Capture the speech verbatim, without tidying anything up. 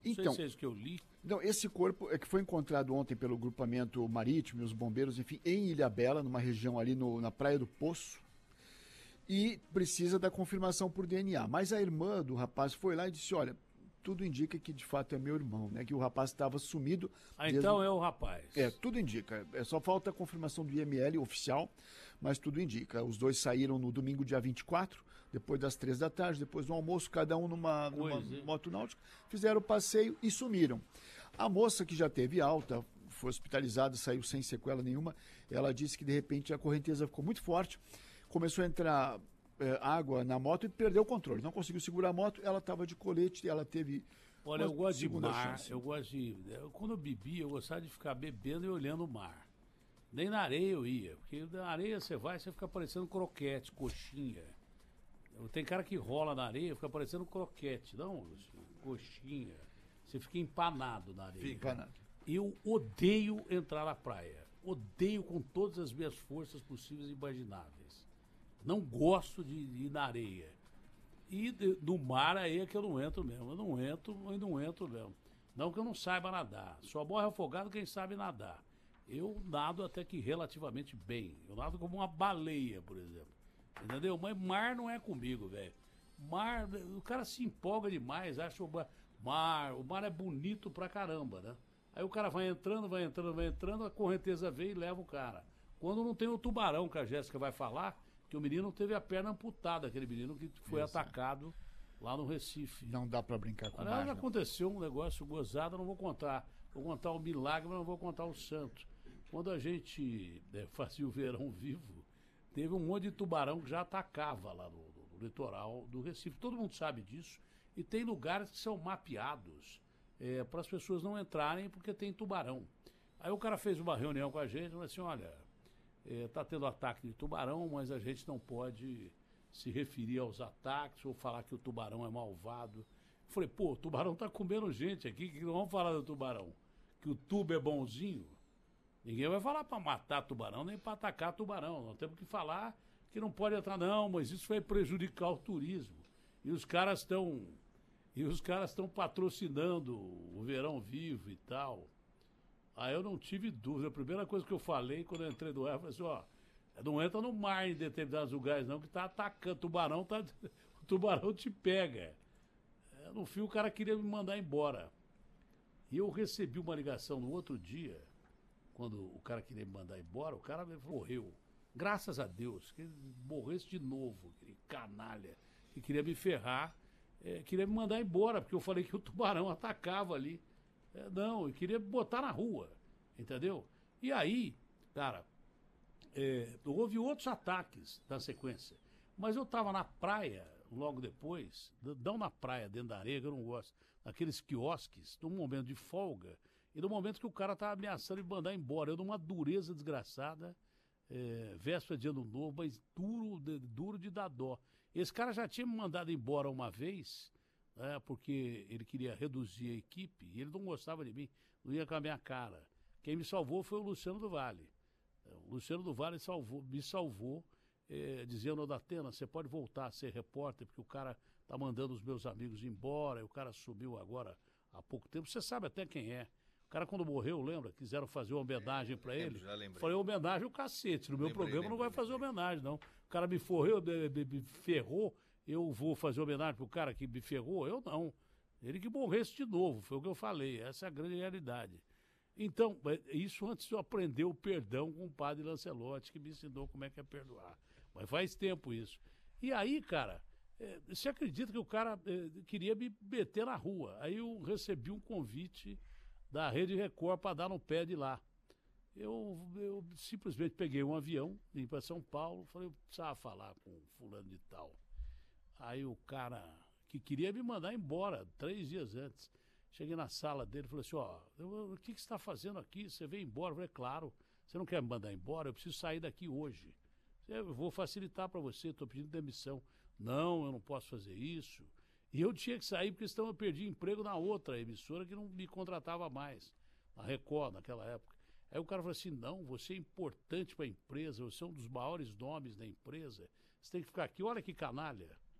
Então, não sei se é isso que eu li. Então, esse corpo é que foi encontrado ontem pelo grupamento marítimo e os bombeiros, enfim, em Ilhabela, numa região ali no, na Praia do Poço, e precisa da confirmação por D N A. Mas a irmã do rapaz foi lá e disse, olha, tudo indica que de fato é meu irmão, né? Que o rapaz estava sumido. Ah, então é o rapaz. É, tudo indica. É, só falta a confirmação do I M L oficial, mas tudo indica. Os dois saíram no domingo, dia vinte e quatro, depois das três da tarde, depois do almoço, cada um numa, numa Coisa, moto náutica, fizeram o passeio e sumiram. A moça que já teve alta, foi hospitalizada, saiu sem sequela nenhuma, ela disse que de repente a correnteza ficou muito forte, começou a entrar é, água na moto e perdeu o controle. Não conseguiu segurar a moto, ela estava de colete, ela teve... Olha, eu gosto de mar, chance. eu gosto de... Eu, quando eu bebia, eu gostava de ficar bebendo e olhando o mar. Nem na areia eu ia, porque na areia você vai, você fica parecendo croquete, coxinha. Tem cara que rola na areia, fica parecendo croquete, não, coxinha. Você fica empanado na areia. Fica empanado. Eu odeio entrar na praia. Odeio com todas as minhas forças possíveis e imagináveis. Não gosto de ir na areia. E de, no mar aí é que eu não entro mesmo. Eu não entro, eu não entro mesmo. Não que eu não saiba nadar. Só morre afogado quem sabe nadar. Eu nado até que relativamente bem. Eu nado como uma baleia, por exemplo. Entendeu? Mas mar não é comigo, velho. Mar, o cara se empolga demais, acha o mar, o mar é bonito pra caramba, né? Aí o cara vai entrando, vai entrando, vai entrando, a correnteza vem e leva o cara. Quando não tem o tubarão, que a Jéssica vai falar, que o menino teve a perna amputada, aquele menino que foi Isso. atacado lá no Recife. Não dá pra brincar com Aliás, aconteceu um negócio gozado, não vou contar. Vou contar o milagre, mas não vou contar o santo. Quando a gente né, fazia o verão vivo, teve um monte de tubarão que já atacava lá no, no litoral do Recife. Todo mundo sabe disso. E tem lugares que são mapeados é, para as pessoas não entrarem porque tem tubarão. Aí o cara fez uma reunião com a gente e falou assim, olha, está é, tendo ataque de tubarão, mas a gente não pode se referir aos ataques ou falar que o tubarão é malvado. Eu falei, pô, o tubarão está comendo gente aqui, que não vamos falar do tubarão? Que o tubo é bonzinho? Ninguém vai falar para matar tubarão, nem para atacar tubarão. Nós temos que falar que não pode entrar, não, mas isso vai prejudicar o turismo. E os caras estão. E os caras estão patrocinando o Verão Vivo e tal. Aí eu não tive dúvida. A primeira coisa que eu falei quando eu entrei do ar, eu falei assim, ó, não entra no mar em determinados lugares, não, que tá atacando. Tubarão tá. O tubarão te pega. No fim, o cara queria me mandar embora. E eu recebi uma ligação no outro dia. Quando o cara queria me mandar embora, o cara morreu. Graças a Deus, que ele morresse de novo, aquele canalha, que queria me ferrar, é, queria me mandar embora, porque eu falei que o tubarão atacava ali. É, não, eu queria botar na rua, entendeu? E aí, cara, é, houve outros ataques na sequência. Mas eu estava na praia, logo depois, não na praia, dentro da areia, que eu não gosto, naqueles quiosques, num momento de folga, e no momento que o cara estava ameaçando me mandar embora, eu numa dureza desgraçada, é, véspera de ano novo, mas duro de, duro de dar dó. Esse cara já tinha me mandado embora uma vez, né, porque ele queria reduzir a equipe, e ele não gostava de mim, não ia com a minha cara. Quem me salvou foi o Luciano do Vale. O Luciano do Vale salvou, me salvou, é, dizendo, Datena, você pode voltar a ser repórter, porque o cara tá mandando os meus amigos embora, e o cara subiu agora há pouco tempo, você sabe até quem é. O cara, quando morreu, lembra? Quiseram fazer uma homenagem é, para ele. Já Falei, homenagem o cacete. No meu lembrei, programa lembrei, não vai fazer lembrei. homenagem, não. O cara me, forreu, me, me, me ferrou, eu vou fazer homenagem pro cara que me ferrou? Eu não. Ele que morresse de novo, foi o que eu falei. Essa é a grande realidade. Então, isso antes de eu aprender o perdão com o padre Lancelotti, que me ensinou como é que é perdoar. Mas faz tempo isso. E aí, cara, é, você acredita que o cara é, queria me meter na rua? Aí eu recebi um convite da Rede Record para dar no pé de lá. Eu, eu simplesmente peguei um avião, vim para São Paulo, falei, eu precisava falar com fulano de tal. Aí o cara que queria me mandar embora, três dias antes, cheguei na sala dele e falei assim, ó, o que, que você está fazendo aqui? Você veio embora? Eu falei, claro, você não quer me mandar embora? Eu preciso sair daqui hoje. Eu vou facilitar para você, estou pedindo demissão. Não, eu não posso fazer isso. E eu tinha que sair porque senão eu perdi emprego na outra emissora que não me contratava mais, na Record, naquela época. Aí o cara falou assim, não, você é importante para a empresa, você é um dos maiores nomes da empresa, você tem que ficar aqui, olha que canalha.